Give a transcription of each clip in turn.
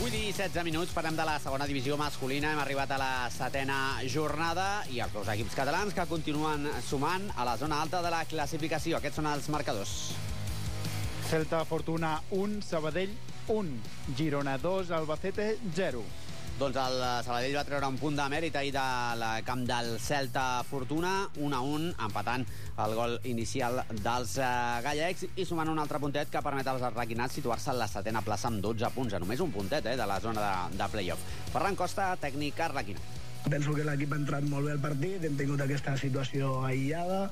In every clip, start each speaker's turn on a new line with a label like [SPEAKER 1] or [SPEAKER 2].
[SPEAKER 1] 8 i 16 minuts, parlem de la segona divisió masculina. Hem arribat a la 7a jornada i els dos equips catalans que continuen sumant a la zona alta de la classificació. Aquests són els marcadors.
[SPEAKER 2] Celta Fortuna 1, Sabadell 1, Girona 2, Albacete 0.
[SPEAKER 1] Doncs el Sabadell va treure un punt de mèrit ahir del camp del Celta Fortuna, 1-1, empatant el gol inicial dels gallecs i sumant un altre puntet que permet als arlequinats situar-se en la 7a plaça amb 12 punts, només un puntet de la zona de play-off. Ferran Costa, tècnic arlequinat.
[SPEAKER 3] Penso que l'equip ha entrat molt bé al partit, hem tingut aquesta situació aïllada,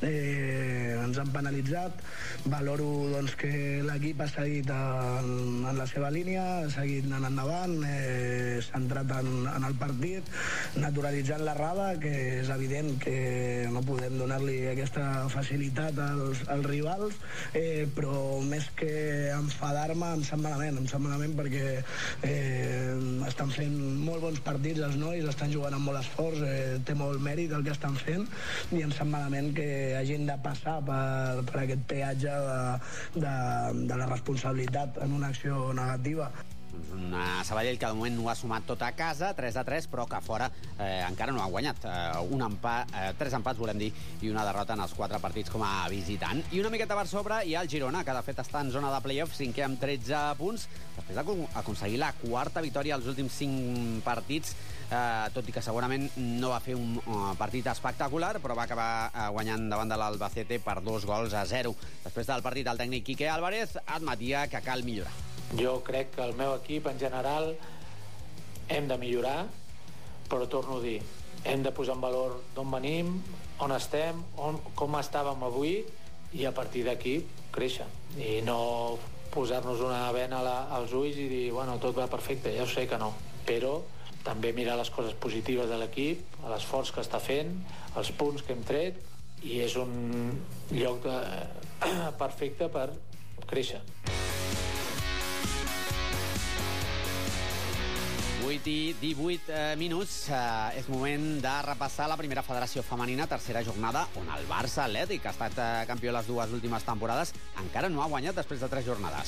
[SPEAKER 3] ens han penalitzat, valoro doncs, que l'equip ha seguit en la seva línia, ha seguit anant endavant, s'ha entrat en el partit, naturalitzant l'errada, que és evident que no podem donar-li aquesta facilitat als rivals, però més que enfadar-me em sap malament perquè estan fent molt bons partits els nois, estan jugant amb molt esforç, té molt mèrit el que estan fent i em sap malament que hagin de passar per aquest peatge de la responsabilitat en una acció negativa.
[SPEAKER 1] Una Sabadell que de moment no ha sumat tot a casa, 3-3, però que a fora encara no ha guanyat. 3 empats, volem dir, i una derrota en els 4 partits com a visitant. I una miqueta per sobre hi ha el Girona, que de fet està en zona de play-off, 5è amb 13 punts, després d'aconseguir la 4ª victòria als últims 5 partits, tot i que segurament no va fer un partit espectacular, però va acabar guanyant davant de l'Albacete per 2-0. Després del partit, el tècnic Quique Álvarez admetia que cal millorar.
[SPEAKER 4] Jo crec que el meu equip en general hem de millorar, però torno a dir, hem de posar en valor d'on venim, on estem, com estàvem avui i a partir d'aquí créixer i no posar-nos una bena als ulls i dir, bueno, tot va perfecte, ja ho sé que no, però també mirar les coses positives de l'equip, l'esforç que està fent, els punts que hem tret, i és un lloc perfecte per créixer.
[SPEAKER 1] 8 i 18 minuts. És moment de repassar la primera federació femenina, tercera jornada, on el Barça Atlètic, que ha estat campió les 2 últimes temporades, encara no ha guanyat després de 3 jornades.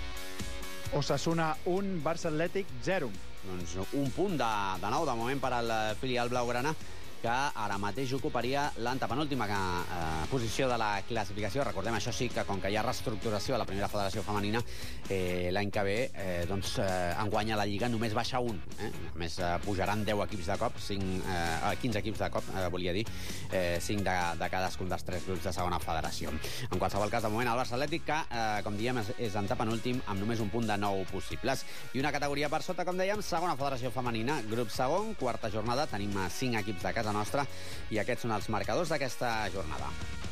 [SPEAKER 2] Osasuna 1, Barça Atlètic 0.
[SPEAKER 1] Doncs un punt de nou de moment per al filial blaugrana, que ara mateix ocuparia l'antepenúltima posició de la classificació. Recordem, això sí, que com que hi ha reestructuració a la primera federació femenina, l'any que ve, enguany a la Lliga només baixa un. A més, pujaran 10 equips de cop, 15 equips de cop, volia dir, 5 de cadascun dels 3 grups de segona federació. En qualsevol cas, de moment, el Barça Atlètic, que, com diem, és antepenúltim, amb només un punt de 9 possibles. I una categoria per sota, com dèiem, segona federació femenina, grup segon, quarta jornada, tenim 5 equips de casa nostra, i aquests són els marcadors d'aquesta jornada.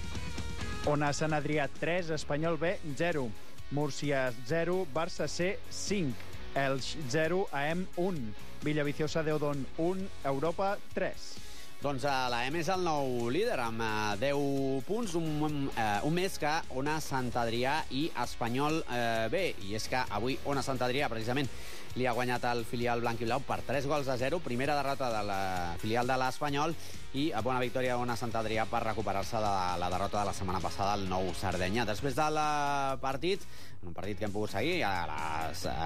[SPEAKER 2] Ona Sant Adrià 3, Espanyol B 0, Múrcia 0, Barça C 5, Elx 0, AM 1, Villaviciosa de Odón 1, Europa 3.
[SPEAKER 1] Doncs l'AM és el nou líder, amb 10 punts, un més que Ona Sant Adrià i Espanyol B. I és que avui Ona Sant Adrià, precisament, li ha guanyat el filial blanc i blau per 3-0, primera derrota de la filial de l'Espanyol, i bona victòria Ona Sant Adrià per recuperar-se de la derrota de la setmana passada al Nou Sardenya. Després del partit, un partit que hem pogut seguir ja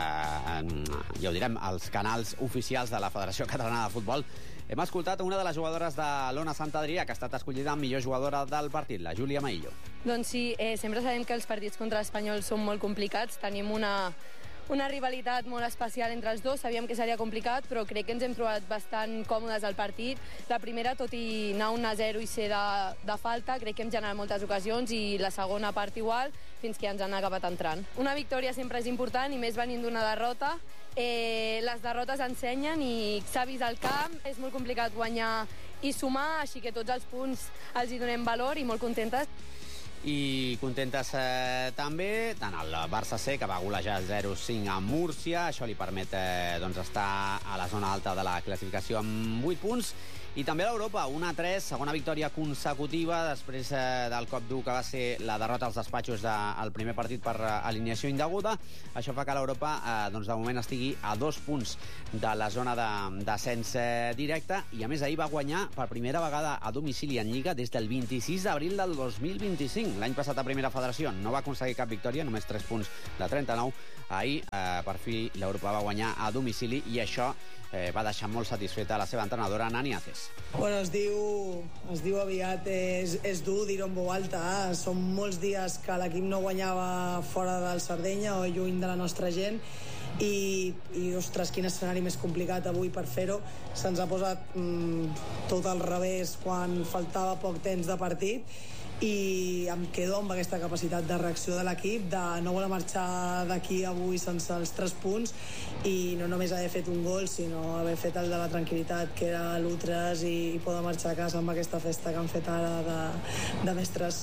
[SPEAKER 1] ho direm, als canals oficials de la Federació Catalana de Futbol, hem escoltat una de les jugadores de l'Ona Sant Adrià, que ha estat escollida millor jugadora del partit, la Júlia Maillo.
[SPEAKER 5] Doncs sí, sempre sabem que els partits contra l'Espanyol són molt complicats, tenim una rivalitat molt especial entre els dos, sabíem que seria complicat, però crec que ens hem trobat bastant còmodes al partit. La primera, tot i anar 1-0 i ser de falta, crec que hem generat moltes ocasions, i la segona part igual, fins que ens han acabat entrant. Una victòria sempre és important, i més venint d'una derrota. Les derrotes ensenyen, i s'ha vist al camp, és molt complicat guanyar i sumar, així que tots els punts els hi donem valor, i molt contentes.
[SPEAKER 1] I contentes també tant el Barça C, que va golejar 0-5 a Múrcia, això li permet estar a la zona alta de la classificació amb 8 punts, I també a l'Europa, 1-3, segona victòria consecutiva després del cop dur que va ser la derrota als despatxos del primer partit per alineació indeguda. Això fa que l'Europa doncs de moment estigui a 2 punts de la zona de descens directe, i a més ahir va guanyar per primera vegada a domicili en Lliga des del 26 d'abril del 2025. L'any passat a Primera Federació no va aconseguir cap victòria, només 3 punts de 39. Ahir, per fi, l'Europa va guanyar a domicili i això va deixar molt satisfeta la seva entrenadora, Nani Aces.
[SPEAKER 6] Bueno, es diu aviat, és dur dir-ho en veu alta. Són molts dies que l'equip no guanyava fora del Sardenya o lluny de la nostra gent, i ostres, quin escenari més complicat avui per fer-ho. Se'ns ha posat tot al revés quan faltava poc temps de partit, i em quedo amb aquesta capacitat de reacció de l'equip, de no voler marxar d'aquí avui sense els 3 punts, i no només haver fet un gol, sinó haver fet el de la tranquil·litat, que era l'1-3, i poder marxar a casa amb aquesta festa que han fet ara de mestres.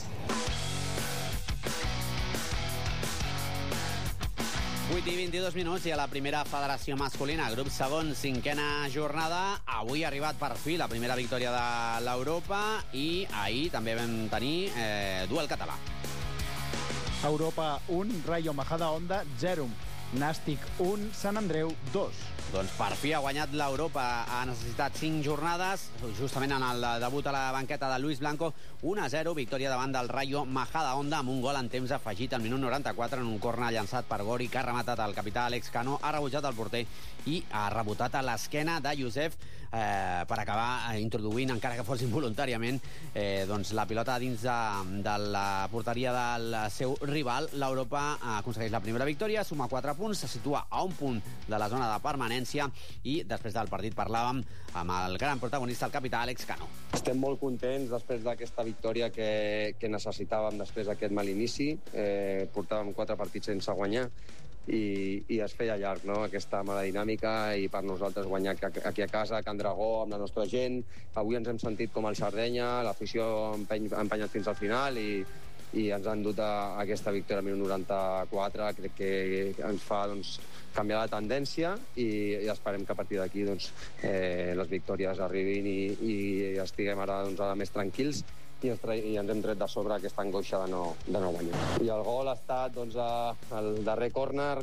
[SPEAKER 1] 8 i 22 minuts, i a la primera federació masculina, grup segon, 5a jornada. Avui ha arribat per fi la primera victòria de l'Europa, i ahir també vam tenir duel català.
[SPEAKER 2] Europa 1, Rayo Majadahonda 0. Nàstic 1, Sant Andreu 2.
[SPEAKER 1] Doncs per fi ha guanyat l'Europa. Ha necessitat 5 jornades, justament en el debut a la banqueta de Luis Blanco. 1-0, victòria davant del Rayo Majadahonda, amb un gol en temps afegit al minut 94 en un córner llançat per Gori, que ha rematat el capità Alex Cano, ha rebutjat el porter i ha rebotat a l'esquena de Josep per acabar introduint, encara que fos involuntàriament, doncs la pilota dins de la porteria del seu rival. L'Europa aconsegueix la primera victòria, suma 4 punts, se situa a un punt de la zona de permanència, i després del partit parlàvem amb el gran protagonista, el capità Alex Cano.
[SPEAKER 7] Estem molt contents després d'aquesta victòria que necessitàvem després d'aquest mal inici. Portàvem 4 partits sense guanyar, i es feia llarg, no?, aquesta mala dinàmica, i per nosaltres guanyar aquí a casa, a Can Dragó, amb la nostra gent. Avui ens hem sentit com el Sardenya, l'afició ha empenyat fins al final, i ens han dut a aquesta victòria al minut 94. Crec que ens fa canviar la tendència, i esperem que a partir d'aquí les victòries arribin i estiguem ara més tranquils, i ens hem tret de sobre aquesta angoixa de no guanyar. I el gol ha estat el darrer córner,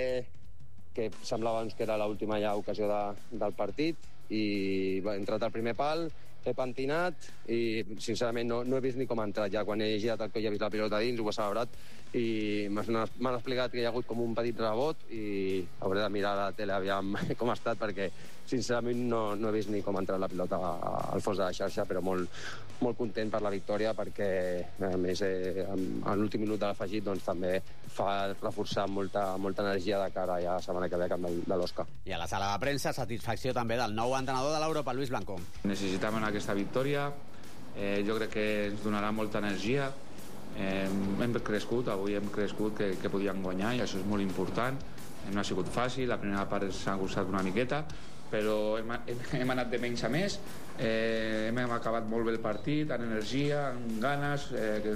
[SPEAKER 7] que semblava que era l'última ocasió del partit, i ha entrat al primer pal, he pentinat, i sincerament no he vist ni com ha entrat. Ja quan he girat el coll i he vist la pilota dins, ho he celebrat, i m'han explicat que hi ha hagut com un petit rebot, i hauré de mirar a la tele aviam com ha estat, perquè sincerament no he vist ni com ha entrat la pilota al fons de la xarxa, però molt content per la victòria, perquè a més en l'últim minut de l'afegit també fa reforçar molta energia de cara a la setmana que ve a camp de l'Osca.
[SPEAKER 1] I a la sala de premsa, satisfacció també del nou entrenador de l'Europa, Luis Blanco.
[SPEAKER 8] Necessitàvem aquesta victòria, jo crec que ens donarà molta energia. Hem crescut, avui hem crescut que podíem guanyar, i això és molt important. No ha sigut fàcil, la primera part s'ha costat una miqueta, però hem anat de menys a més, hem acabat molt bé el partit, amb energia, amb ganes,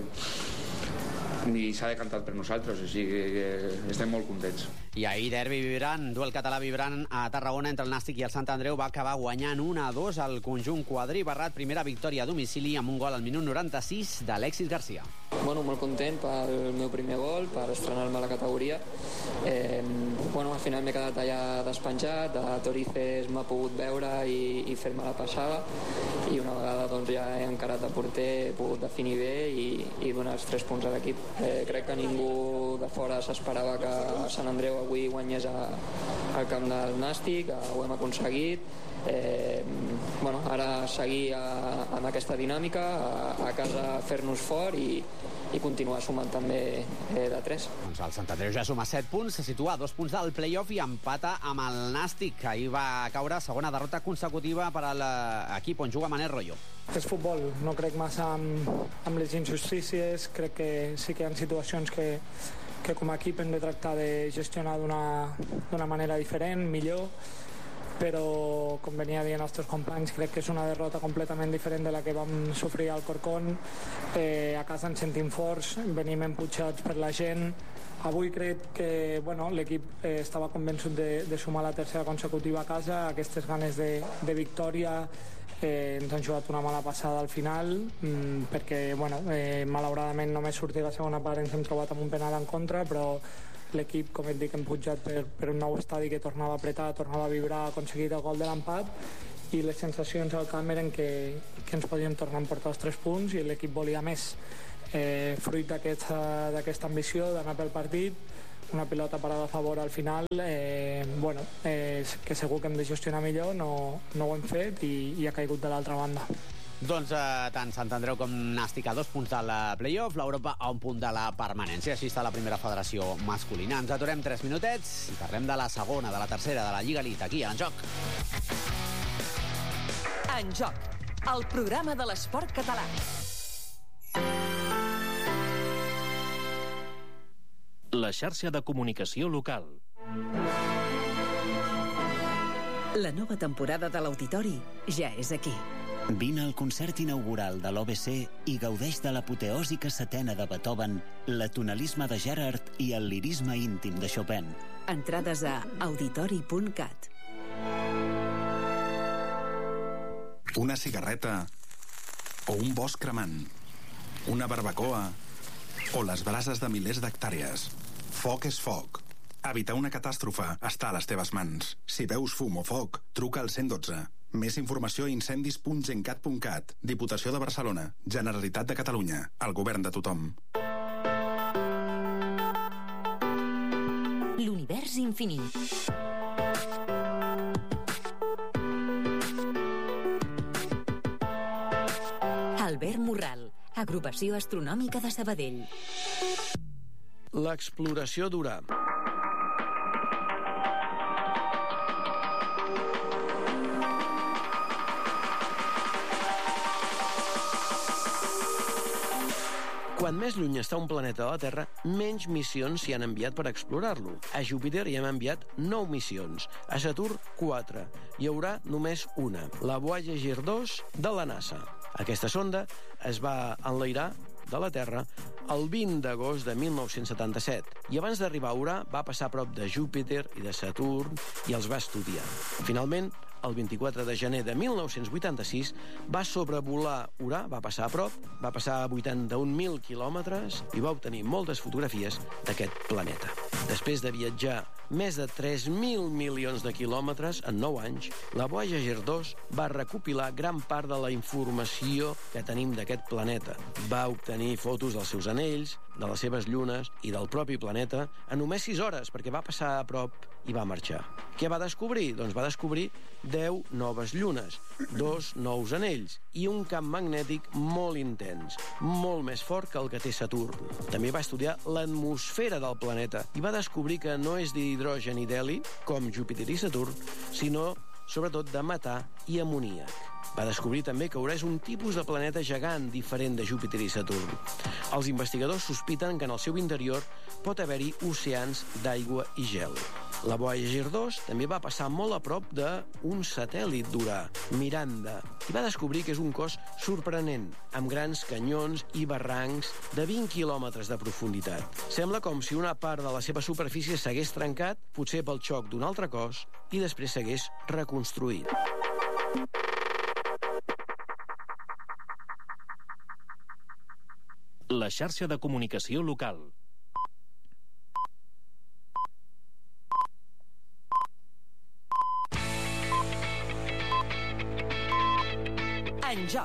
[SPEAKER 8] i s'ha decantat per nosaltres, o sigui que estem molt contents.
[SPEAKER 1] I ahir derbi vibrant, duel català vibrant a Tarragona entre el Nàstic i el Sant Andreu, va acabar guanyant 1-2 al conjunt quadribarrat. Primera victòria a domicili amb un gol al minut 96 d'Alexis Garcia.
[SPEAKER 9] Bueno, molt content pel meu primer gol, per estrenar-me a la categoria. Al final m'he quedat allà despenjat, a Torices m'ha pogut veure i fer-me la passada, i una vegada ja he encarat a porter, he pogut definir bé i donar els 3 punts a l'equip. Crec que ningú de fora s'esperava que Sant Andreu avui guanyés al camp del Nàstic, ho hem aconseguit. Ara seguir amb aquesta dinàmica, a casa fer-nos fort i continuar sumant també de 3.
[SPEAKER 1] Doncs el Sant Andreu ja suma 7 punts, se situa a 2 punts del play-off i empata amb el Nàstic. Ahir va caure segona derrota consecutiva per a l'equip on juga Manel Royo.
[SPEAKER 10] És futbol, no crec massa amb les injustícies, crec que sí que hi ha situacions que com a equip hem de tractar de gestionar d'una manera diferent, millor, però com venia dient els teus companys, crec que és una derrota completament diferent de la que vam sofrir al Corcón. A casa ens sentim forts, venim empujats per la gent. Avui crec que l'equip estava convençut de sumar la tercera consecutiva a casa, aquestes ganes de victòria ens han jugat una mala passada al final perquè malauradament només sortir la segona part ens hem trobat amb un penal en contra, però l'equip, com et dic, hem pujat per un nou estadi que tornava a apretar, tornava a vibrar, ha aconseguit el gol de l'empat i les sensacions al camp eren que ens podíem tornar a emportar els 3 punts i l'equip volia més. Fruit d'aquesta ambició d'anar pel partit, una pilota parada a favor al final, que segur que hem de gestionar millor, no ho hem fet i ha caigut de l'altra banda.
[SPEAKER 1] Doncs tant Sant Andreu com Nàstic a 2 punts de la play-off, l'Europa a 1 punt de la permanència. Així està la primera federació masculina. Ens aturem 3 minutets i parlem de la segona, de la tercera, de la Lliga Elite, aquí a En Joc.
[SPEAKER 11] En Joc, el programa de l'esport català.
[SPEAKER 12] La xarxa de comunicació local.
[SPEAKER 11] La nova temporada de l'Auditori ja és aquí.
[SPEAKER 13] Vine al concert inaugural de l'OBC i gaudeix de l'apoteòsica setena de Beethoven, l'atonalisme de Gerhard i el lirisme íntim de Chopin.
[SPEAKER 11] Entrades a auditori.cat.
[SPEAKER 14] Una cigarreta o un bosc cremant, una barbacoa o les brases de milers d'hectàrees. Foc és foc. Evitar una catàstrofe està a les teves mans. Si veus fum o foc, truca al 112. Més informació a incendis.gencat.cat. Diputació de Barcelona. Generalitat de Catalunya. El govern de tothom.
[SPEAKER 11] L'univers infinit. Albert Morral, Agrupació Astronòmica de Sabadell.
[SPEAKER 15] L'exploració d'Urà. Quan més lluny està un planeta de la Terra, menys missions s'hi han enviat per explorar-lo. A Júpiter hi hem enviat 9 missions, a Saturn 4. Hi haurà només una, la Voyager 2 de la NASA. Aquesta sonda es va enlairar de la Terra el 20 d'agost de 1977 i abans d'arribar a Urà va passar a prop de Júpiter i de Saturn i els va estudiar. Finalment, el 24 de gener de 1986 va sobrevolar Urà, va passar a prop, va passar a 81.000 quilòmetres i va obtenir moltes fotografies d'aquest planeta. Després de viatjar més de 3.000 milions de quilòmetres en 9 anys, la Voyager 2 va recopilar gran part de la informació que tenim d'aquest planeta. Va obtenir fotos dels seus anells, de les seves llunes i del propi planeta en només 6 hores, perquè va passar a prop i va marxar. Què va descobrir? Doncs va descobrir 10 noves llunes, 2 nous anells i un camp magnètic molt intens, molt més fort que el que té Saturn. També va estudiar l'atmosfera del planeta i va descobrir que no és d'hidrogen i d'heli, com Júpiter i Saturn, sinó, sobretot, de metà i amoníac. Va descobrir també que Urà és un tipus de planeta gegant diferent de Júpiter i Saturn. Els investigadors sospiten que en el seu interior pot haver-hi oceans d'aigua i gel. La Voyager 2 també va passar molt a prop d'un satèl·lit d'Urà, Miranda, i va descobrir que és un cos sorprenent, amb grans canyons i barrancs de 20 quilòmetres de profunditat. Sembla com si una part de la seva superfície s'hagués trencat, potser pel xoc d'un altre cos, i després s'hagués reconstruït.
[SPEAKER 12] La xarxa de comunicació local.
[SPEAKER 11] En Joc.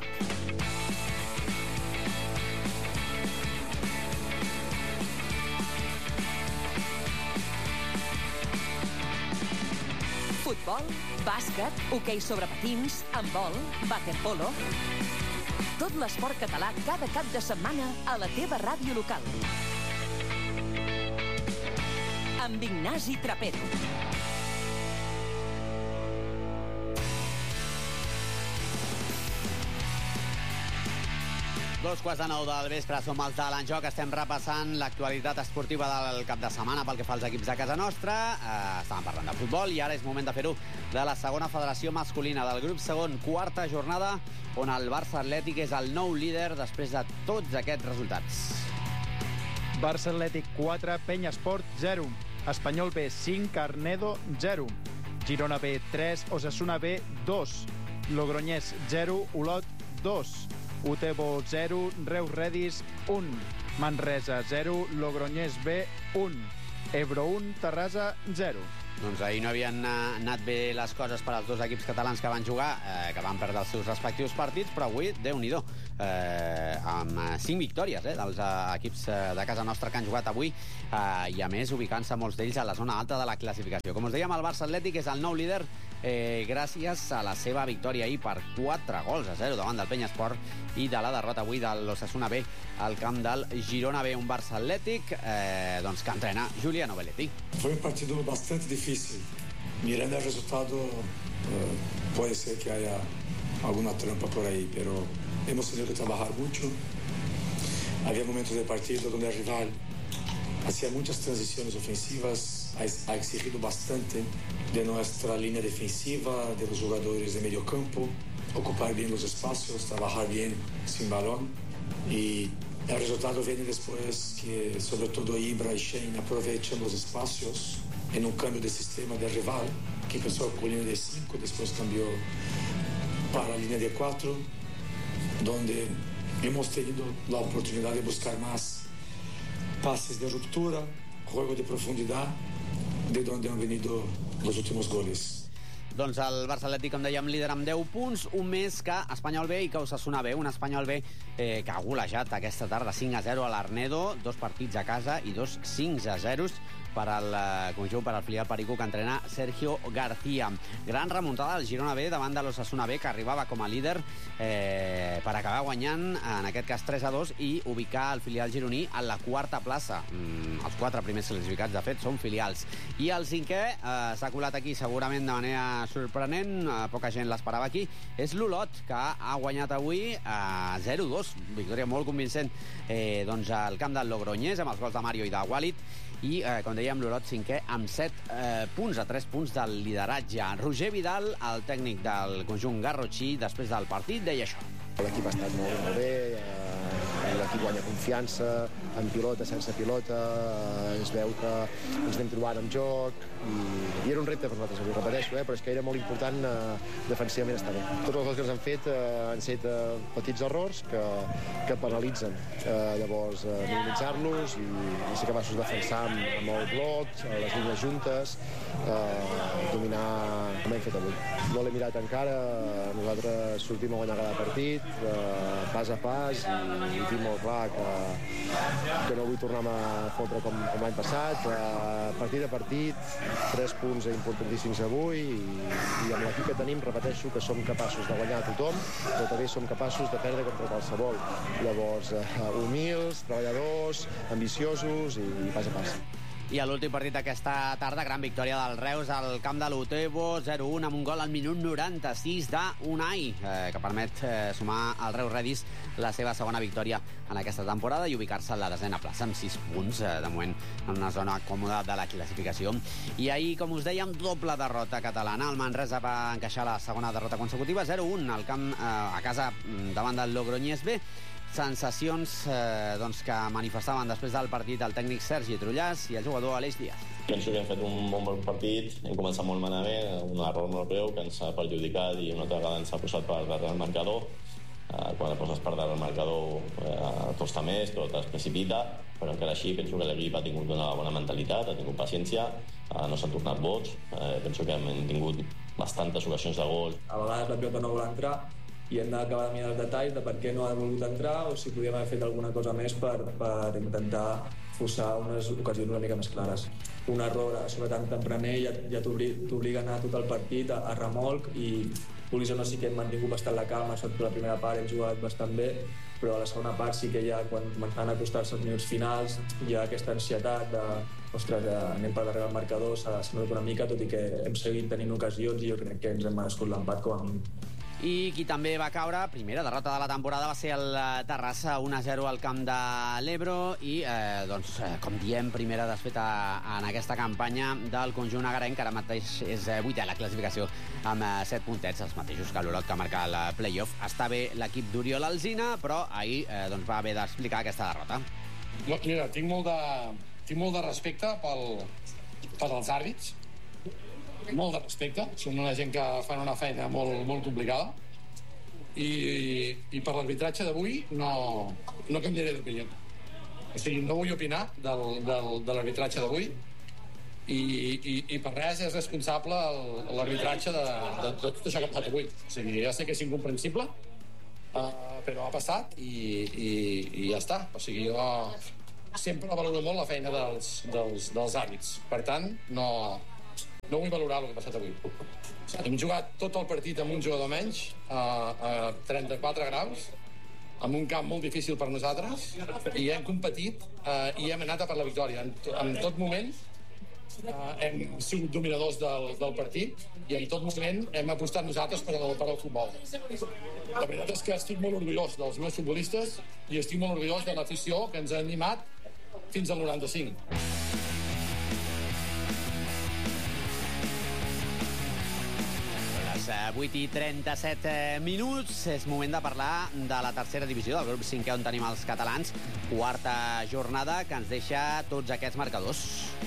[SPEAKER 11] Futbol, bàsquet, hoquei sobre patins, handbol, waterpolo... Tot l'esport català cada cap de setmana a la teva ràdio local. Amb Ignasi Trapero.
[SPEAKER 1] Dos quarts de 9 del vespre, som els de l'Enjoc. Estem repassant l'actualitat esportiva del cap de setmana pel que fa als equips de casa nostra. Estàvem parlant de futbol i ara és moment de fer-ho de la segona federació masculina del grup segon, quarta jornada, on el Barça Atlètic és el nou líder després de tots aquests resultats.
[SPEAKER 2] Barça Atlètic 4, Peñasport 0. Espanyol B 5, Arnedo 0. Girona B 3, Osasuna B 2. Logroñés 0, Olot 2, Utebo 0, Reus Redis 1, Manresa 0, Logroñés B 1, Ebro 1, Terrassa 0.
[SPEAKER 1] Doncs ahir no havien anat bé les coses per als dos equips catalans que van jugar, que van perdre els seus respectius partits, però avui, Déu-n'hi-do, amb 5 victòries dels equips de casa nostra que han jugat avui, i a més ubicant-se molts d'ells a la zona alta de la classificació. Com us dèiem, el Barça Atlètic és el nou líder gràcies a la seva victòria ahir per 4-0 davant del Penyesport i de la derrota avui de l'Osasuna B al camp del Girona B, un Barça Atlètic que entrena Giuliano Belletti.
[SPEAKER 16] Foi un partido bastante difícil. Mirando el resultado, puede ser que haya alguna trampa por ahí, pero hemos tenido que trabajar mucho. Había momentos del partido donde el rival hacía muchas transiciones ofensivas, ha exigido bastante de nuestra línea defensiva, de los jugadores de medio campo, ocupar bien los espacios, trabajar bien sin balón, y el resultado viene después que sobre todo Ibra y Shane aprovechan los espacios en un cambio de sistema del rival, que empezó con línea de 5, después cambió para la línea de 4, donde hemos tenido la oportunidad de buscar más pases de ruptura, juego de profundidad, de donde han venido los últimos goles.
[SPEAKER 1] Doncs el Barça Atlètic, com dèiem, líder amb 10 punts, un més que Espanyol B i que Osasuna B. Un Espanyol B que ha golejat aquesta tarda 5-0 a l'Arnedo, 2 partits a casa i 2 5-0 per al conjunt, per al filial perico que entrena Sergio García. Gran remuntada del Girona B davant de l'Osasuna B, que arribava com a líder per acabar guanyant, en aquest cas 3-2, i ubicar el filial gironí a la 4a plaça. Els 4 primers classificats, de fet, són filials. I el 5è s'ha colat aquí segurament de manera sorprenent, poca gent l'esperava aquí, és l'Olot, que ha guanyat avui 0-2, victòria molt convincent al camp del Logroñés, amb els gols de Mario i de Walid, i, com dèiem, l'Olot 5è amb 7 punts, a 3 punts del lideratge. Roger Vidal, el tècnic del conjunt garrotxí, després del partit, deia això.
[SPEAKER 17] L'equip ha estat molt bé, l'equip guanya confiança, amb pilota, sense pilota, es veu que ens anem trobant amb joc, i era un repte per nosaltres, ho repeteixo, però és que era molt important defensivament estar bé. Tots els gols que ens han fet han set petits errors que penalitzen. Llavors, minimitzar-los i ser capaços de defensar amb el bloc, les línies juntes, dominar com hem fet avui. No l'he mirat encara, nosaltres sortim a guanyar cada partit, pas a pas, i tinc molt clar que no vull tornar a fotre com l'any passat. Partit a partit, 3 punts importantíssims avui, i amb l'equip que tenim, repeteixo, que som capaços de guanyar a tothom, però també som capaços de perdre contra qualsevol. Llavors, humils, treballadors, ambiciosos i pas a pas.
[SPEAKER 1] I a l'últim partit d'aquesta tarda, gran victòria del Reus al camp de l'Utebo, 0-1, amb un gol al minut 96 d'Unai, que permet sumar al Reus Redis la seva segona victòria en aquesta temporada i ubicar-se a la 10a plaça amb 6 punts, de moment en una zona còmoda de la classificació. I ahir, com us dèiem, doble derrota catalana. El Manresa va encaixar la segona derrota consecutiva, 0-1 al camp a casa davant del Logroñés B. Sensacions que manifestaven després del partit el tècnic Sergi Trullàs i el jugador Aleix Díaz.
[SPEAKER 18] Penso que hem fet un bon partit, hem començat molt malament, un error molt greu que ens ha perjudicat i una altra vegada ens ha posat per darrere el marcador. Quan et poses per darrere el marcador costa més, tot es precipita, però encara així penso que l'equip ha tingut una bona mentalitat, ha tingut paciència, no s'han tornat bots, penso que hem tingut bastantes ocasions de gol.
[SPEAKER 19] A vegades la pilota no vol entrar i hem d'acabar de mirar els detalls de per què no ha volgut entrar o si podíem haver fet alguna cosa més per intentar forçar unes ocasions una mica més clares. Un error sobre tant tempraner ja t'obliga a anar tot el partit a remolc, i vulguis o no sí que hem mantingut bastant la calma, sobretot la primera part hem jugat bastant bé, però a la segona part sí que ja quan començaven a acostar-se els minuts finals hi ha aquesta ansietat de ostres, anem per darrere el marcador, s'ha notat una mica, tot i que hem seguit tenint ocasions i jo crec que ens hem merescut l'empat com a mínim.
[SPEAKER 1] I qui també va caure, primera derrota de la temporada, va ser el Terrassa, 1-0 al camp de l'Ebro, i com diem, primera desfeta en aquesta campanya del conjunt agarenc, que ara mateix és 8è a la classificació amb 7 puntets, els mateixos que l'Olot, que marca el play-off. Està bé l'equip d'Oriol Alsina, però ahir va haver d'explicar aquesta derrota.
[SPEAKER 20] Mira, tinc molt de respecte pels àrbits, molt de respecte, són una gent que fan una feina molt complicada i per l'arbitratge d'avui no canviaré d'opinió. O sigui, no vull opinar de l'arbitratge d'avui i per res és responsable l'arbitratge de tot això que ha passat avui. O sigui, ja sé que és incomprensible, però ha passat i ja està. O sigui, jo sempre valoro molt la feina dels àrbits. Per tant, no vull valorar el que ha passat avui. Hem jugat tot el partit amb un jugador menys, a 34 graus, amb un camp molt difícil per nosaltres, i hem competit i hem anat a per la victòria. En tot moment hem sigut dominadors del partit i en tot moment hem apostat nosaltres per al futbol. La veritat és que estic molt orgullós dels meus futbolistes i estic molt orgullós de l'afició que ens ha animat fins al 95.
[SPEAKER 1] Les 8:37 minuts, és moment de parlar de la tercera divisió del grup 5è on tenim els catalans. Quarta jornada que ens deixa tots aquests marcadors.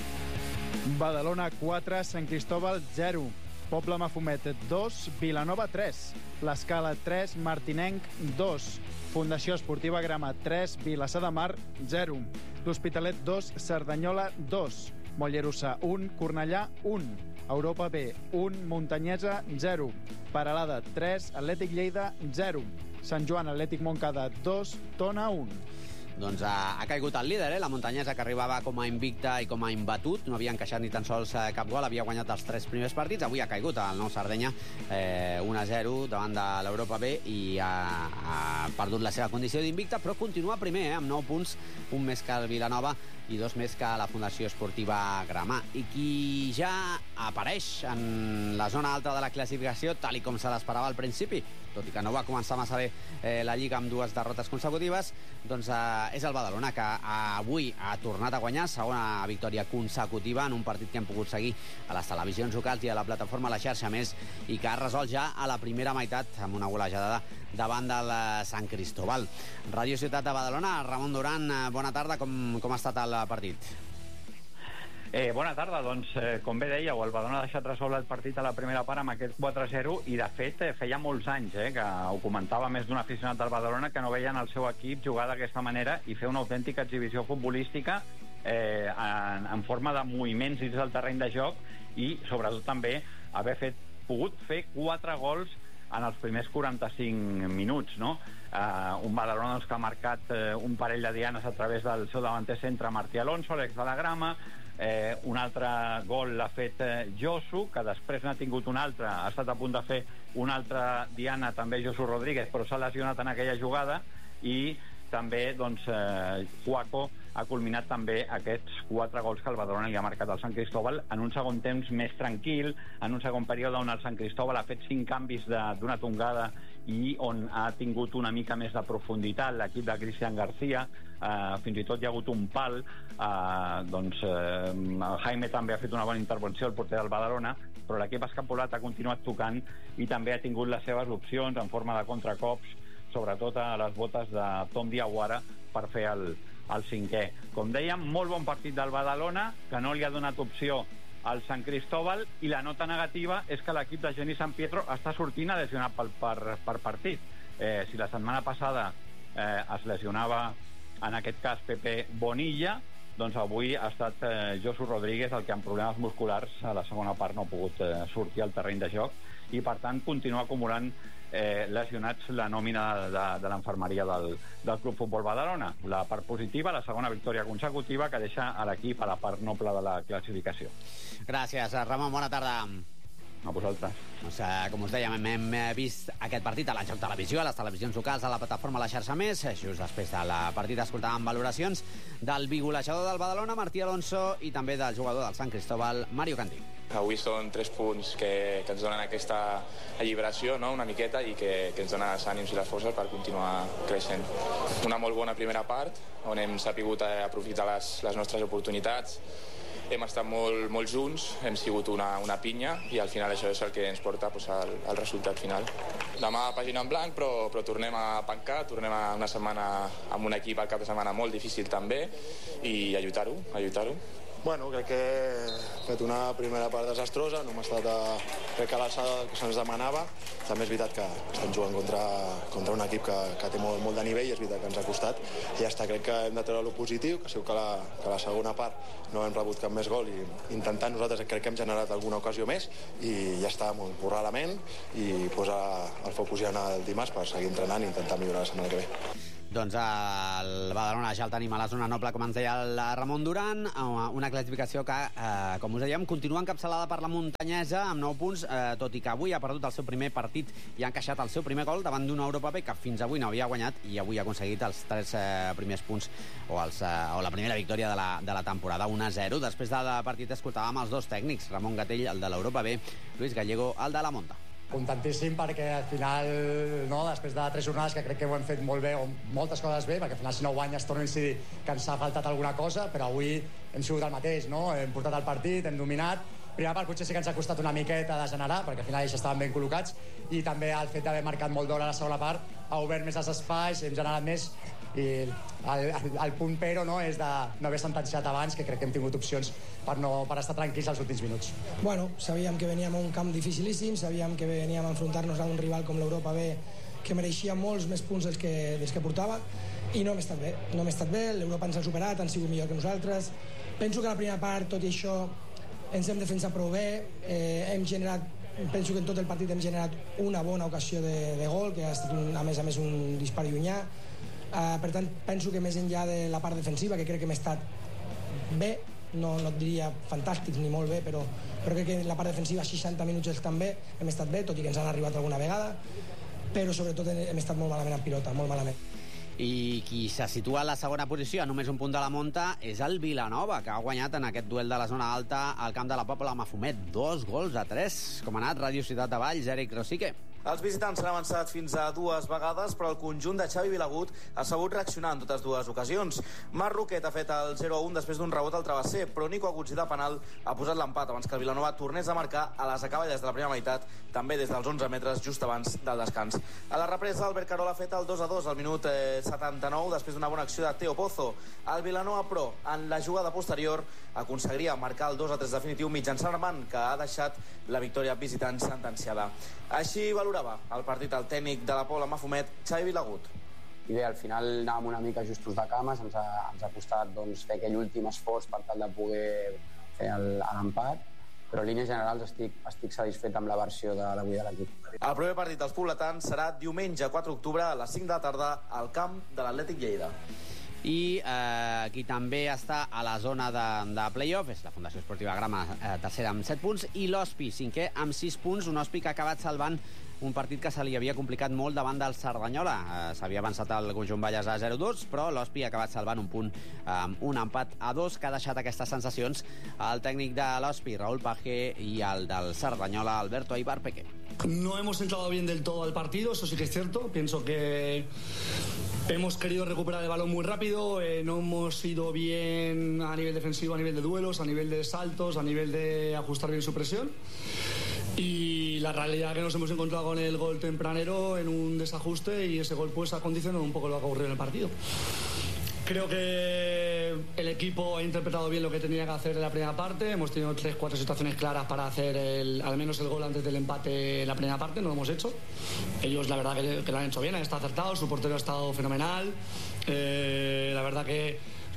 [SPEAKER 2] Badalona 4, Sant Cristóbal 0, Poble Mafumet 2, Vilanova 3, l'Escala 3, Martinenc 2, Fundació Esportiva Grama 3, Vilassar de Mar 0, l'Hospitalet 2, Cerdanyola 2, Mollerussa 1, Cornellà 1, Europa B 1, Muntanyesa 0, Peralada 3, Atlètic Lleida 0, Sant Joan Atlètic Montcada 2, Tona 1.
[SPEAKER 1] Doncs ha caigut el líder, la Muntanyesa, que arribava com a invicta i com a imbatut, no havia encaixat ni tan sols cap gol, havia guanyat els 3 primers partits, avui ha caigut el Nou Sardenya 1-0 davant de l'Europa B i ha perdut la seva condició d'invicta, però continua primer, amb 9 punts, un més que el Vilanova i 2 més que la Fundació Esportiva Gramà. I qui ja apareix en la zona alta de la classificació, tal i com se l'esperava al principi, tot i que no va començar massa bé la Lliga amb 2 derrotes consecutives, doncs és el Badalona, que avui ha tornat a guanyar, segona victòria consecutiva en un partit que hem pogut seguir a les televisions locals i a la plataforma La Xarxa Més, i que ha resolt ja a la primera meitat amb una golejada davant del Sant Cristóbal. Ràdio Ciutat de Badalona, Ramon Duran, bona tarda, com ha estat el partit?
[SPEAKER 21] Bona tarda, doncs com bé dèieu, el Badalona ha deixat resoldre el partit a la primera part amb aquest 4-0 i de fet feia molts anys que ho comentava més d'un aficionat del Badalona que no veien el seu equip jugar d'aquesta manera i fer una autèntica exhibició futbolística en forma de moviments dins del terreny de joc i sobretot també haver pogut fer 4 gols en els primers 45 minuts, no? Un Badalona que ha marcat un parell de dianes a través del seu davanter centre Martí Alonso, l'ex de la Grama. Un altre gol l'ha fet Josu, que després n'ha tingut un altre, ha estat a punt de fer una altra diana també Josu Rodríguez, però s'ha lesionat en aquella jugada, i també doncs Juaco ha culminat també aquests 4 gols que el Badalona li ha marcat al Sant Cristóbal en un segon temps més tranquil, en un segon període on el Sant Cristóbal ha fet 5 canvis d'una tongada i on ha tingut una mica més de profunditat l'equip de Cristian García, fins i tot hi ha hagut un pal, Jaime també ha fet una bona intervenció, el porter del Badalona, però l'equip escapolat ha continuat tocant i també ha tingut les seves opcions en forma de contracops, sobretot a les botes de Tom Diawara per fer el 5è. Com dèiem, molt bon partit del Badalona, que no li ha donat opció al Sant Cristóbal, i la nota negativa és que l'equip de Geni San Pietro està sortint a lesionar per partit. Si la setmana passada es lesionava, en aquest cas, Pepe Bonilla, doncs avui ha estat Josu Rodríguez el que amb problemes musculars a la segona part no ha pogut sortir al terreny de joc i per tant continua acumulant lesionats la nòmina de l'enfermeria del Club Futbol Badalona. La part positiva, la segona victòria consecutiva que deixa a l'equip a la part noble de la classificació.
[SPEAKER 1] Gràcies, Ramon, bona tarda.
[SPEAKER 21] A vosaltres.
[SPEAKER 1] Doncs, com us dèiem, hem vist aquest partit a l'Enjoc Televisió, a les televisions locals, a la plataforma La Xarxa Més. Just després del partit escoltàvem valoracions del bigolejador del Badalona, Martí Alonso, i també del jugador del Sant Cristóbal, Mario Candí.
[SPEAKER 22] Avui són 3 punts que ens donen aquesta alliberació, no?, una miqueta, i que ens donen els ànims i les forces per continuar creixent. Una molt bona primera part, on hem sapigut aprofitar les nostres oportunitats. Hem estat molt junts, hem sigut una pinya, i al final això és el que ens porta al resultat final. Demà pàgina en blanc, però tornem a pencar, tornem a una setmana amb un equip al cap de setmana molt difícil també, i a lluitar-ho.
[SPEAKER 3] Bueno, crec que he fet una primera part desastrosa, no hem estat crec que a l'alçada que se'ns demanava. També és veritat que estem jugant contra un equip que té molt de nivell, és veritat que ens ha costat, i ja està, crec que hem de treure lo positiu, que segur que la segona part no hem rebut cap més gol, i intentant nosaltres crec que hem generat alguna ocasió més, i ja està, borrar la ment i posar el focus ja el dimarts per seguir entrenant i intentar millorar la setmana que ve.
[SPEAKER 1] Doncs el Badalona ja el tenim a la zona noble, com ens deia el Ramon Duran, una classificació que, com us dèiem, continua encapçalada per la muntanyesa amb 9 punts, tot i que avui ha perdut el seu primer partit i ha encaixat el seu primer gol davant d'una Europa B que fins avui no havia guanyat i avui ha aconseguit els 3 primers punts o la primera victòria de la temporada, 1-0. Després del partit escoltàvem els dos tècnics, Ramon Gatell, el de l'Europa B, Luis Gallego, el de la Monta.
[SPEAKER 4] Contentíssim perquè al final, no, després de 3 jornades que crec que ho hem fet molt bé, o moltes coses bé, perquè al final si no guanyes torna a incidir que ens ha faltat alguna cosa, però avui hem sigut el mateix, no? Hem portat el partit, hem dominat. Primera part potser sí que ens ha costat una miqueta de generar, perquè al final ells estaven ben col·locats, i també el fet d'haver marcat molt d'hora a la segona part ha obert més els espais, hem generat més, i el punt però no, és de no haver sentenciat abans, que crec que hem tingut opcions per estar tranquils als últims minuts.
[SPEAKER 23] Bueno, sabíem que veníem a un camp dificilíssim, sabíem que veníem a enfrontar-nos a un rival com l'Europa B que mereixia molts més punts dels que portava, i no hem estat bé, l'Europa ens ha superat, han sigut millor que nosaltres. Penso que la primera part, tot i això, ens hem defensat prou bé, penso que en tot el partit hem generat una bona ocasió de gol, que ha estat a més un dispar llunyà. Per tant, penso que més enllà de la part defensiva, que crec que hem estat bé, no et diria fantàstics ni molt bé, però crec que la part defensiva 60 minuts estan bé, hem estat bé, tot i que ens han arribat alguna vegada, però sobretot hem estat molt malament en pilota, molt malament.
[SPEAKER 1] I qui se situa a la segona posició, a només un punt de la Monta, és el Vilanova, que ha guanyat en aquest duel de la zona alta al camp de la Pobla Mafumet. 2-3. Com ha anat Ràdio Ciutat de Valls, Eric Rosique?
[SPEAKER 24] Els visitants s'han avançat fins a 2 vegades, però el conjunt de Xavi Vilagut ha sabut reaccionar en totes 2 ocasions. Marc Roquet ha fet el 0-1 després d'un rebot al travesser, però Nico Aguzzi de penal ha posat l'empat abans que el Vilanova tornés a marcar a les acaballes de la primera meitat, també des dels 11 metres just abans del descans. A la represa, Albert Carol ha fet el 2-2 al minut 79 després d'una bona acció de Teo Pozo. El Vilanova, però, en la jugada posterior, aconseguiria marcar el 2-3 definitiu mitjançant Armand, que ha deixat la victòria visitant sentenciada. Així valorava el partit el tècnic de la Pobla Mafumet, Xavi Vilagut.
[SPEAKER 25] I bé, al final anàvem una mica justos de cames, ens ha costat fer aquell últim esforç per tal de poder fer l'empat, però en línies generals estic satisfet amb la versió d'avui de l'equip.
[SPEAKER 24] El primer partit dels pobletans serà diumenge 4 d'octubre a les 5 de la tarda al camp de l'Atlètic Lleida.
[SPEAKER 1] I qui també està a la zona de play-off és la Fundació Esportiva Grama, tercera amb 7 punts, i l'Hospi, cinquè amb 6 punts, un Hospi que ha acabat salvant un partit que se li havia complicat molt davant del Cerdanyola. S'havia avançat el conjunt Valles a 0-2, però l'Hospi ha acabat salvant un punt amb un empat a 2 que ha deixat aquestes sensacions al tècnic de l'Hospi, Raúl Pagé, i el del Cerdanyola, Alberto Aibar Peque.
[SPEAKER 26] No hemos entrado bien del todo al partido, eso sí que es cierto. Pienso que hemos querido recuperar el balón muy rápido, no hemos ido bien a nivel defensivo, a nivel de duelos, a nivel de saltos, a nivel de ajustar bien su presión. Y la realidad es que nos hemos encontrado con el gol tempranero en un desajuste, y ese gol pues ha condicionado un poco lo que ha ocurrido en el partido. Creo que el equipo ha interpretado bien lo que tenía que hacer en la primera parte. Hemos tenido 3-4 situaciones claras para hacer al menos el gol antes del empate en la primera parte. No lo hemos hecho. Ellos la verdad que lo han hecho bien, han estado acertados, su portero ha estado fenomenal. La verdad que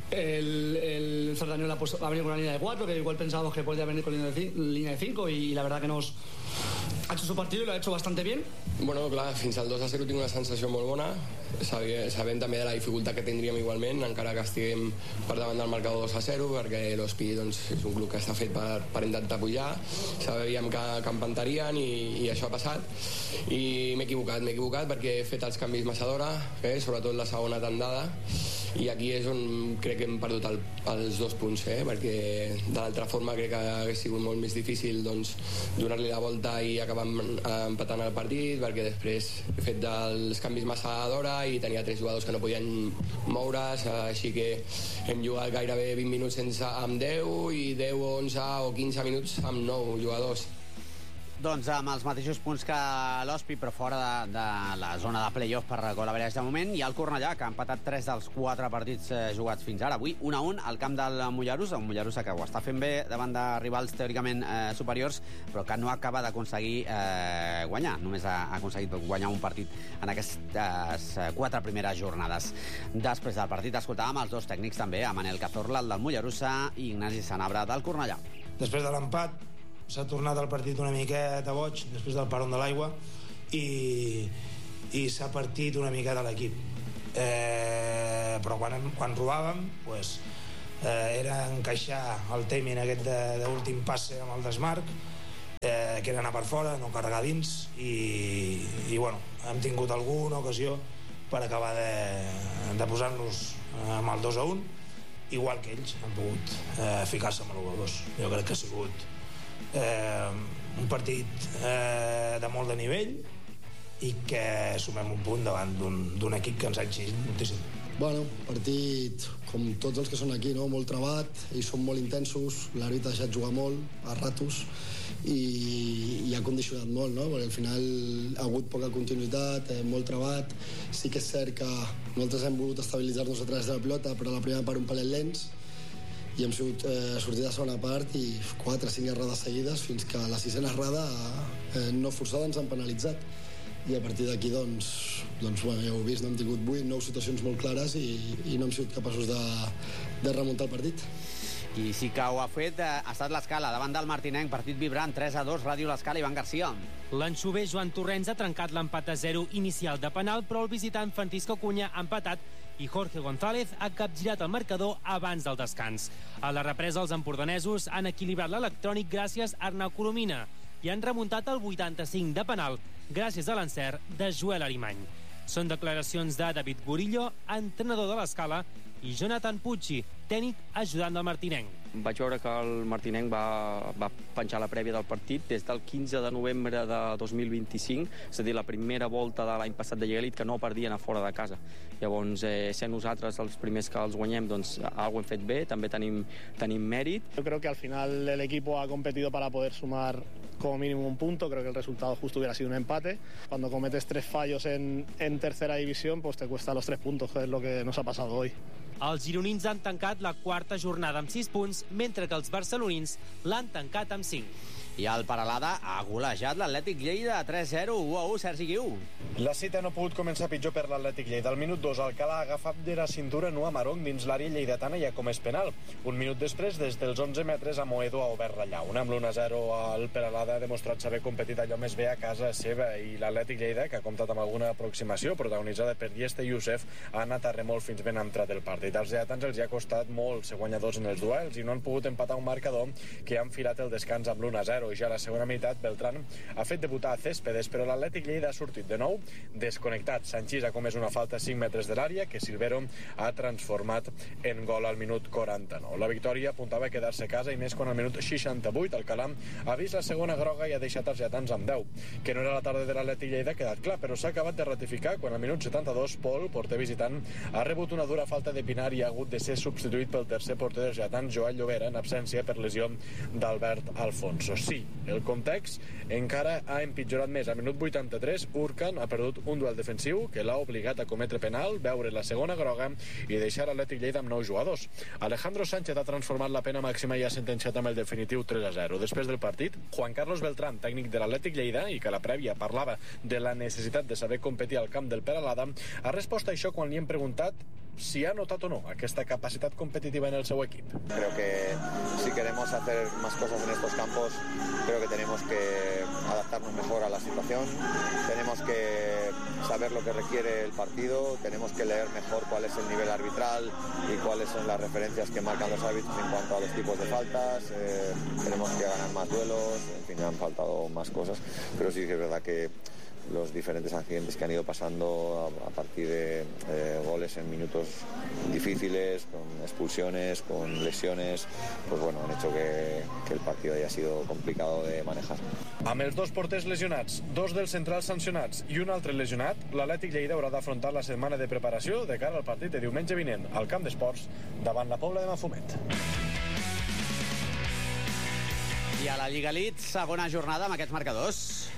[SPEAKER 26] el Cerdanyola pues ha venido con una línea de 4, que igual pensábamos que podía venir con línea de 5, y la verdad que nos ha hecho su partido i l'ha hecho bastante bien.
[SPEAKER 27] Bueno, clar, fins al 2-0 tinc una sensació molt bona. Sabem també de la dificultat que tindríem igualment, encara que estiguem per davant del marcador 2-0, perquè l'Hospi doncs, és un club que està fet per intentar pujar. Sabíem que empantarien i això ha passat. I m'he equivocat perquè he fet els canvis massa d'hora, sobretot la segona tandada, i aquí és on crec que hem perdut els 2 punts, perquè de l'altra forma crec que hauria sigut molt més difícil doncs, donar-li la volta i acabar empatant el partit, perquè després he fet els canvis massa d'hora i tenia 3 jugadors que no podien moure's, així que hem jugat gairebé 20 minuts amb 10 i 10 o 11 o 15 minuts amb 9 jugadors.
[SPEAKER 1] doncs amb els mateixos punts que l'Hospi, però fora de la zona de play-off per gol average de moment. Hi ha el Cornellà, que ha empatat 3 dels 4 partits jugats fins ara. Avui 1-1 al camp del Mollerussa, un Mollerussa que ho està fent bé davant de rivals teòricament superiors, però que no acaba d'aconseguir guanyar. Només ha aconseguit guanyar un partit en aquestes 4 primeres jornades. Després del partit escoltàvem els dos tècnics també, a Manel Cazorla, el del Mollerussa, i Ignasi Sanabra, del Cornellà.
[SPEAKER 5] Després de l'empat s'ha tornat el partit una miqueta boig, després del paron de l'aigua, i s'ha partit una miqueta l'equip. Però quan robàvem era encaixar el timing aquest d'últim passe amb el desmarc, que era anar per fora, no carregar dins, i bueno, hem tingut alguna ocasió per acabar de posar-nos amb el 2-1, igual que ells han pogut ficar-se amb l'1-2. Jo crec que ha sigut un partit de molt de nivell i que sumem un punt davant d'un equip que ens ha exigit moltíssim.
[SPEAKER 26] Bueno, partit com tots els que són aquí, no? Molt trebat, ells són molt intensos, l'àrbitre ha deixat jugar molt, a ratos, i ha condicionat molt, no? Perquè al final ha hagut poca continuïtat, molt trebat. Sí que és cert que nosaltres hem volgut estabilitzar-nos a través de la pilota, però a la primera part un palet lents, i hem sigut sortit de segona part i 4 o 5 errades seguides fins que la 6ena errada no forçada ens han penalitzat, i a partir d'aquí doncs bueno, ja ho heu vist, no hem tingut 9 situacions molt clares i no hem sigut capaços de remuntar el partit.
[SPEAKER 1] I sí que ho ha fet, ha estat l'Escala davant del Martinenc, partit vibrant, 3-2, Ràdio l'Escala, Ivan Garcia.
[SPEAKER 6] L'anxover Joan Torrents ha trencat l'empat a 0 inicial de penal, però el visitant Francisco Cuña ha empatat i Jorge González ha capgirat el marcador abans del descans. A la represa, els empordanesos han equilibrat l'electrònic gràcies a Arnau Colomina i han remuntat el 85 de penal gràcies a l'encert de Joel Arimany. Són declaracions de David Gorillo, entrenador de l'Escala, i Jonathan Pucci, tècnic ajudant del Martinenc.
[SPEAKER 7] Vaig veure que el Martinenc va penjar la prèvia del partit des del 15 de novembre de 2025, és a dir, la primera volta de l'any passat de Lliga Elite, que no perdien a fora de casa. Llavors, sent nosaltres els primers que els guanyem, doncs algo hem fet bé, també tenim mèrit.
[SPEAKER 8] Yo creo que al final el equipo ha competido para poder sumar como mínimo un punto. Creo que el resultado justo hubiera sido un empate. Cuando cometes 3 fallos en tercera división, pues te cuesta los 3 puntos, que es lo que nos ha pasado hoy.
[SPEAKER 6] Els gironins han tancat la 4ª jornada amb 6 punts, mentre que els barcelonins l'han tancat amb 5.
[SPEAKER 1] I el Peralada ha golejat l'Atlètic Lleida 3-0, 1-1, Sergi Guiu.
[SPEAKER 9] La cita no ha pogut començar pitjor per l'Atlètic Lleida. Al minut 2, Alcalá ha agafat de la cintura Noah Marong dins l'àrea lleidatana i ha comès penal. Un minut després, des dels 11 metres, Amoedo ha obert la llauna. Amb l'1-0, el Peralada ha demostrat saber competit allò més bé a casa seva, i l'Atlètic Lleida, que ha comptat amb alguna aproximació protagonitzada per Dieste i Youssef, ha anat a remolc fins ben entrat el partit. Als lleidatans els hi ha costat molt ser guanyadors en els duels i no han pogut empatar un marcador que ha enfilat el descans amb l'1-0. I ja a la segona meitat, Beltrán ha fet debutar a Céspedes, però l'Atlètic Lleida ha sortit de nou desconnectat. Sanchís ha comès una falta a 5 metres de l'àrea que Silvero ha transformat en gol al minut 49. La victòria apuntava a quedar-se a casa, i més quan al minut 68 Alcalá ha vist la segona groga i ha deixat els lletans amb 10. Que no era la tarda de l'Atlètic Lleida ha quedat clar, però s'ha acabat de ratificar quan al minut 72 Pol, porter visitant, ha rebut una dura falta de Pinar i ha hagut de ser substituït pel tercer porter dels lletans, Joan Llobera, en absència per lesió d'Albert Alfonso. Sí, el context encara ha empitjorat més. Al minut 83, Urcan ha perdut un duel defensiu que l'ha obligat a cometre penal, veure la segona groga i deixar l'Atlètic Lleida amb 9 jugadors. Alejandro Sánchez ha transformat la pena màxima i ha sentenciat amb el definitiu 3-0. Després del partit, Juan Carlos Beltrán, tècnic de l'Atlètic Lleida, i que a la prèvia parlava de la necessitat de saber competir al camp del Peralada, ha respost a això quan li hem preguntat si ha notat o no aquesta capacitat competitiva en el seu equip.
[SPEAKER 10] Creo que si queremos hacer más cosas en estos campos, creo que tenemos que adaptarnos mejor a la situación, tenemos que saber lo que requiere el partido, tenemos que leer mejor cuál es el nivel arbitral y cuáles son las referencias que marcan los árbitros en cuanto a los tipos de faltas, tenemos que ganar más duelos, en fin, han faltado más cosas, pero sí que es verdad que los diferentes accidentes que han ido pasando a partir de goles en minutos difíciles, con expulsiones, con lesiones, pues bueno, han hecho que el partido haya sido complicado de manejar.
[SPEAKER 9] Amb els 2 porters lesionats, 2 dels centrals sancionats i un altre lesionat, l'Atlètic Lleida haurà d'afrontar la setmana de preparació de cara al partit de diumenge vinent al Camp d'Esports davant la Pobla de Mafumet.
[SPEAKER 1] I a la Lliga Elite, segona jornada amb aquests marcadors.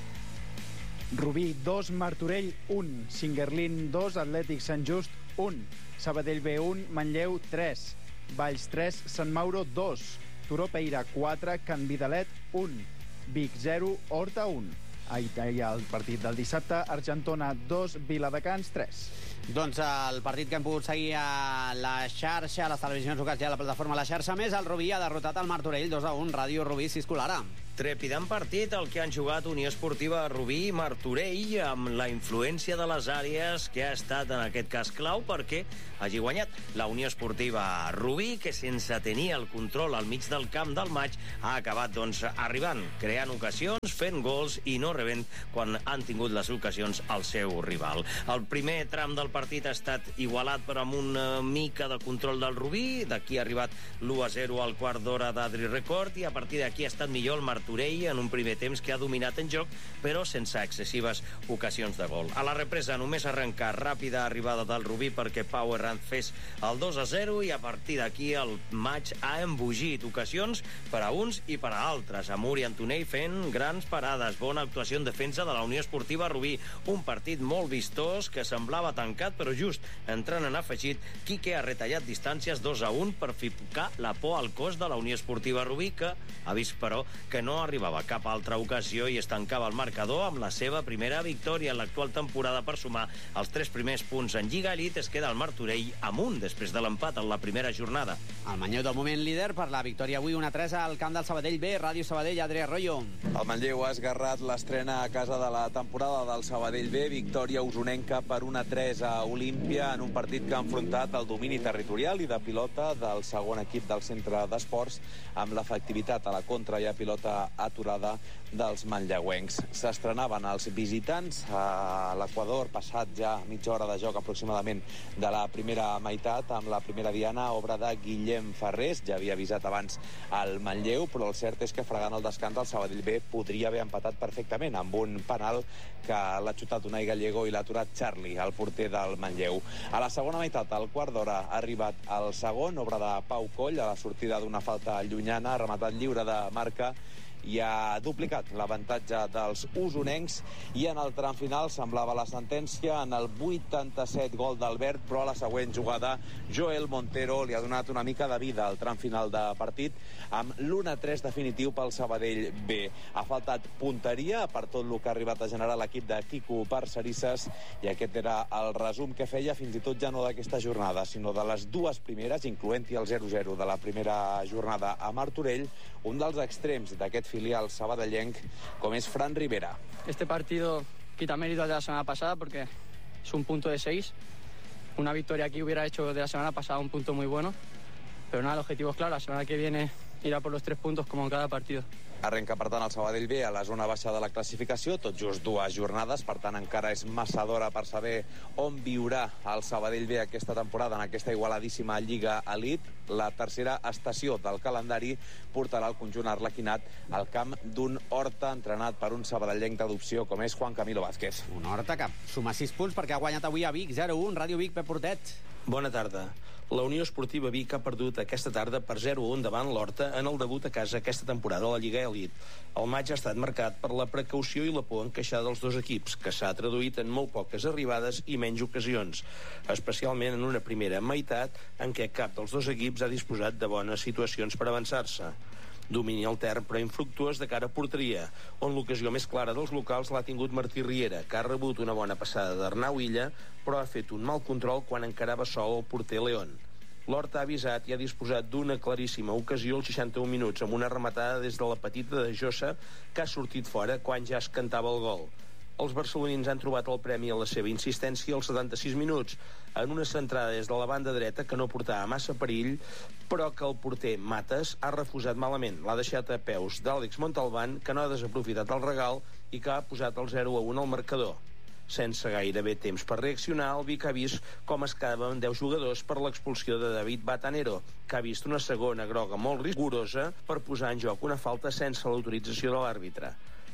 [SPEAKER 2] Rubí 2, Martorell 1, Singuerlín 2, Atlètic Sant Just 1, Sabadell B 1, Manlleu 3, Valls 3, Sant Mauro 2, Turó Peira 4, Can Vidalet 1, Vic 0, Horta 1. Ahir el partit del dissabte, Argentona 2, Viladecans 3.
[SPEAKER 1] Doncs el partit que hem pogut seguir a la xarxa, a les televisions locals i a la plataforma La Xarxa, més el Rubí ha derrotat el Martorell 2-1, Ràdio Rubí, Ciscolara.
[SPEAKER 11] Trepidant partit el que han jugat Unió Esportiva Rubí i Martorell, amb la influència de les àrees que ha estat en aquest cas clau perquè hagi guanyat la Unió Esportiva Rubí, que sense tenir el control al mig del camp del maig ha acabat doncs arribant, creant ocasions, fent gols i no rebent quan han tingut les ocasions al seu rival. El primer tram del partit ha estat igualat però amb una mica de control del Rubí, d'aquí ha arribat l'1-0 al quart d'hora d'Adri Record i a partir d'aquí ha estat millor el Martorell en un primer temps que ha dominat en joc, però sense excessives ocasions de gol. A la represa només arrencar ràpida arribada del Rubí perquè Pau Herranz fes el 2-0 i a partir d'aquí el maig ha embogit ocasions per a uns i per a altres. Amur i Antonell fent grans parades. Bona actuació en defensa de la Unió Esportiva Rubí. Un partit molt vistós que semblava tancat, però just entrant en afegit, Quique ha retallat distàncies 2-1 per ficar la por al cos de la Unió Esportiva Rubí, que ha vist, però, que no arribava a cap altra ocasió i es tancava el marcador amb la seva primera victòria en l'actual temporada per sumar els 3 primers punts en Lliga Elite. Es queda el Martorell amunt després de l'empat en la primera jornada.
[SPEAKER 1] El Manlleu del moment líder per la victòria avui 1-3 al camp del Sabadell B. Ràdio Sabadell, Adrià Arroyo.
[SPEAKER 12] El Manlleu ha esgarrat l'estrena a casa de la temporada del Sabadell B. Victòria usonenca per 1-3 a Olímpia en un partit que ha enfrontat el domini territorial i de pilota del segon equip del centre d'esports amb l'efectivitat a la contra i a pilota aturada dels manlleuencs. S'estrenaven els visitants a l'Equador, passat ja mitja hora de joc aproximadament de la primera meitat, amb la primera diana, obra de Guillem Ferrés. Ja havia avisat abans el Manlleu, però el cert és que fregant el descans el Sabadell B podria haver empatat perfectament amb un penal que l'ha xutat Unai Gallego i l'ha aturat Charlie, el porter del Manlleu. A la segona meitat, al quart d'hora, ha arribat el segon, obra de Pau Coll, a la sortida d'una falta llunyana, ha rematat lliure de marca i ha duplicat l'avantatge dels usonencs i en el tram final semblava la sentència en el 87 gol d'Albert, però a la següent jugada Joel Montero li ha donat una mica de vida al tram final de partit amb l'1-3 definitiu pel Sabadell B. Ha faltat punteria per tot el que ha arribat a generar l'equip de Quico Parcerisses i aquest era el resum que feia fins i tot ja no d'aquesta jornada, sinó de les dues primeres, incloent-hi el 0-0 de la primera jornada a Martorell, un dels extrems d'aquest filial sabadellenc com es Fran Rivera.
[SPEAKER 13] Este partido quita mérito de la semana pasada porque es un punto de 6. Una victoria aquí hubiera hecho de la semana pasada un punto muy bueno. Pero nada, el objetivo es claro. La semana que viene irá por los 3 puntos como en cada partido.
[SPEAKER 12] Arrenca, per tant, el Sabadell B a la zona baixa de la classificació, tot just 2 jornades, per tant, encara és massa d'hora per saber on viurà el Sabadell B aquesta temporada en aquesta igualadíssima Lliga Elite. La tercera estació del calendari portarà el conjunt arlequinat al camp d'un Horta entrenat per un sabadellenc d'adopció com és Juan Camilo Vázquez.
[SPEAKER 1] Un Horta que suma 6 punts perquè ha guanyat avui a Vic 0-1. Ràdio Vic, Pep Portet.
[SPEAKER 14] Bona tarda. La Unió Esportiva Vic ha perdut aquesta tarda per 0-1 davant l'Horta en el debut a casa aquesta temporada a la Lliga Elite. El maig ha estat marcat per la precaució i la por encaixada dels dos equips, que s'ha traduït en molt poques arribades i menys ocasions, especialment en una primera meitat en què cap dels dos equips ha disposat de bones situacions per avançar-se. Domini altern però infructuós de cara a porteria, on l'ocasió més clara dels locals l'ha tingut Martí Riera, que ha rebut una bona passada d'Arnau Illa, però ha fet un mal control quan encarava sol el porter León. L'Horta ha avisat i ha disposat d'una claríssima ocasió als 61 minuts, amb una rematada des de la petita de Jossa, que ha sortit fora quan ja es cantava el gol. Els barcelonins han trobat el premi a la seva insistència als 76 minuts, en una centrada des de la banda dreta que no portava massa perill, però que el porter Mates ha refusat malament. L'ha deixat a peus d'Àlex Montalbán, que no ha desaprofitat el regal i que ha posat el 0-1 al marcador. Sense gairebé temps per reaccionar, el Vic ha vist com es quedaven 10 jugadors per l'expulsió de David Batanero, que ha vist una segona groga molt rigorosa per posar en joc una falta sense l'autorització de l'àrbitre.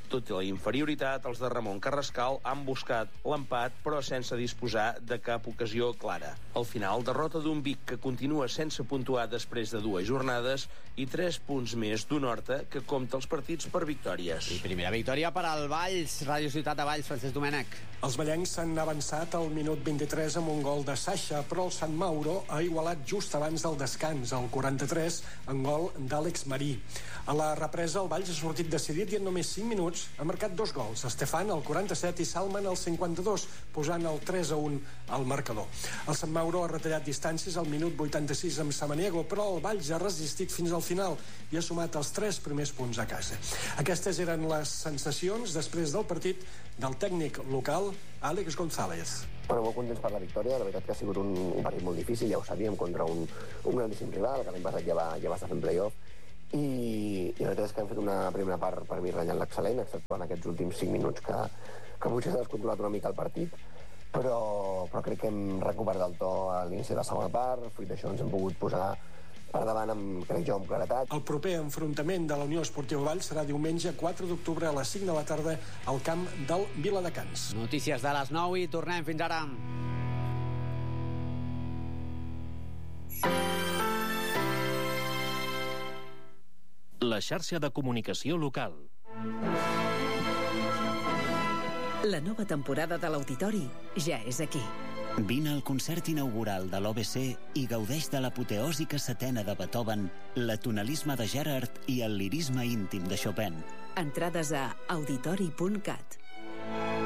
[SPEAKER 14] Tot i la inferioritat, els de Ramon Carrascal han buscat l'empat, però sense disposar de cap ocasió clara. Al final, derrota d'un Vic que continua sense puntuar després de 2 jornades i 3 punts més d'un Horta que compta els partits per victòries.
[SPEAKER 1] I primera victòria per al Valls, Ràdio Ciutat de Valls, Francesc Domènech.
[SPEAKER 15] Els vallencs s'han avançat al minut 23 amb un gol de Sasha, però el Sant Mauro ha igualat just abans del descans, al 43, en gol d'Àlex Marí. A la represa, el Valls ha sortit decidit i en només 5 minuts ha marcat 2 gols. Estefan, al 47, i Salman, al 52, posant el 3-1 al marcador. El Sant Mauro ha retallat distàncies al minut 86 amb Samaniego, però el Valls ha resistit fins al final i ha sumat els 3 primers punts a casa. Aquestes eren les sensacions després del partit del tècnic local, Àlex González.
[SPEAKER 16] Bueno, molt contents per la victòria. La veritat que ha sigut un partit molt difícil, ja ho sabíem, contra un grandíssim rival, que l'any passat ja va estar fent play-off. I la veritat és que hem fet una primera part per mi ratllant l'excel·lent, excepte en aquests últims 5 minuts que potser s'ha descontrolat una mica el partit, però crec que hem recuperat el to a l'inici de la segona part. Fruit d'això ens hem pogut posar per davant, crec jo, amb claretat.
[SPEAKER 15] El proper enfrontament de la Unió Esportiva Valls serà diumenge 4 d'octubre a les 5 de la tarda al camp del Viladecans.
[SPEAKER 1] Notícies de les 9 i tornem. Fins ara.
[SPEAKER 17] La xarxa de comunicació local.
[SPEAKER 18] La nova temporada de l'Auditori ja és aquí.
[SPEAKER 19] Vine al concert inaugural de l'OBC i gaudeix de l'apoteòsica setena de Beethoven, l'atonalisme de Gerard i el lirisme íntim de Chopin.
[SPEAKER 18] Entrades a auditori.cat.